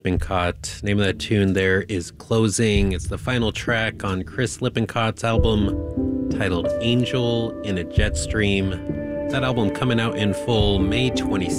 Lippincott. Name of that tune there is Closing. It's the final track on Chris Lippincott's album titled Angel in a Jet Stream. That album coming out in full May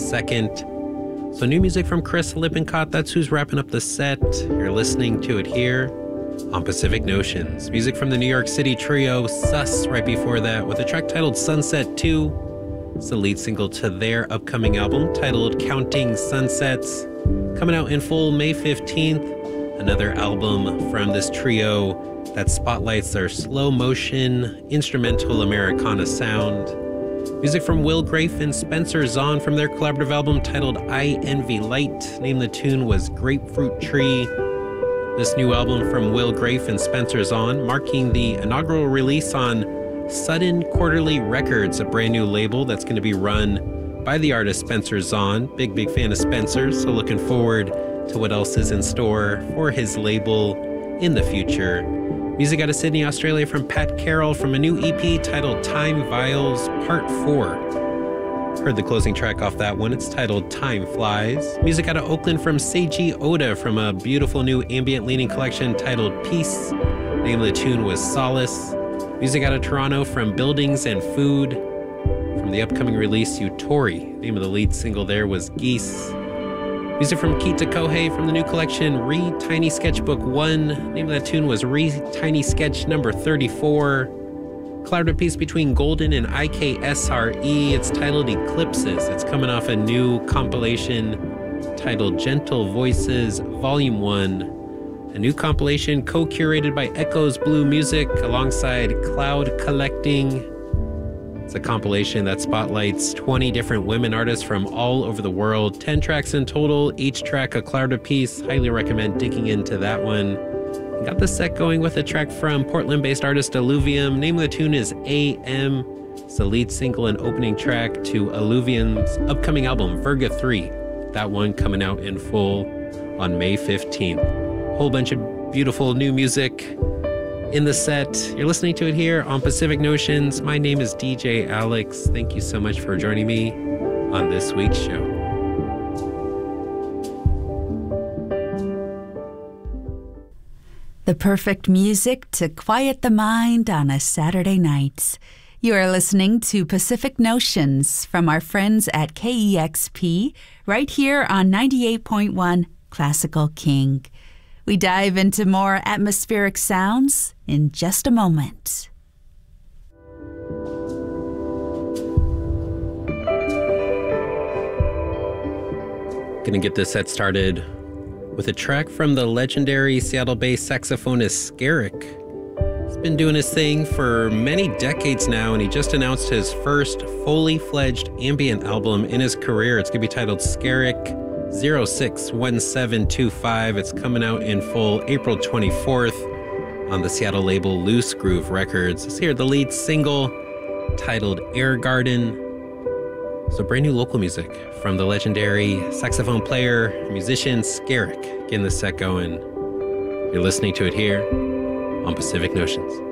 22nd. So new music from Chris Lippincott. That's who's wrapping up the set. You're listening to it here on Pacific Notions. Music from the New York City trio Sus right before that with a track titled Sunset 2. It's the lead single to their upcoming album titled Counting Sunsets. Coming out in full May 15th, another album from this trio that spotlights their slow motion, instrumental Americana sound. Music from Will Grafe and Spencer Zahn from their collaborative album titled I Envy Light. Name of the tune was Grapefruit Tree. This new album from Will Grafe and Spencer Zahn, marking the inaugural release on Sudden Quarterly Records, a brand new label that's going to be run by the artist Spencer Zahn. Big fan of Spencer, so looking forward to what else is in store for his label in the future. Music out of Sydney, Australia from Pat Carroll from a new EP titled Time Vials Part 4. Heard the closing track off that one. It's titled Time Flies. Music out of Oakland from Seiji Oda from a beautiful new ambient leaning collection titled Peace. Name of the tune was Solace. Music out of Toronto from Buildings and Food. From the upcoming release, Utori. Name of the lead single there was Geese. Music from Kita Kohei from the new collection, Re-Tiny Sketchbook 1. Name of that tune was Re-Tiny Sketch number 34. Collaborative piece between Golden and IKSRE. It's titled Eclipses. It's coming off a new compilation titled Gentle Voices Volume 1. A new compilation co-curated by Echoes Blue Music alongside Cloud Collecting. It's a compilation that spotlights 20 different women artists from all over the world. 10 tracks in total, each track a collaborative piece. Highly recommend digging into that one. Got the set going with a track from Portland-based artist Alluvium. Name of the tune is AM. It's the lead single and opening track to Alluvium's upcoming album, Virga 3. That one coming out in full on May 15th. Whole bunch of beautiful new music in the set. You're listening to it here on Pacific Notions. My name is DJ Alex. Thank you so much for joining me on this week's show. The perfect music to quiet the mind on a Saturday night. You are listening to Pacific Notions from our friends at KEXP right here on 98.1 Classical King. We dive into more atmospheric sounds in just a moment. Gonna get this set started with a track from the legendary Seattle-based saxophonist Skerrick. He's been doing his thing for many decades now, and he just announced his first fully fledged ambient album in his career. It's gonna be titled Skerrick 061725. It's coming out in full April 24th on the Seattle label Loose Groove Records. Let's hear the lead single titled Air Garden. So brand new local music from the legendary saxophone player, musician Skerrick. Getting the set going. You're listening to it here on Pacific Notions.